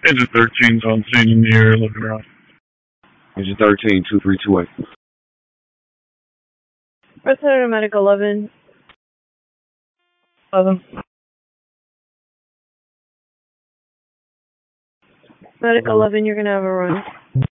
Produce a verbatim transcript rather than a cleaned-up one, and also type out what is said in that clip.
Engine thirteen's on scene in the area looking around. Engine thirteen, two three two eight. Resident Medic eleven. eleven. Medic eleven, you're going to have a run.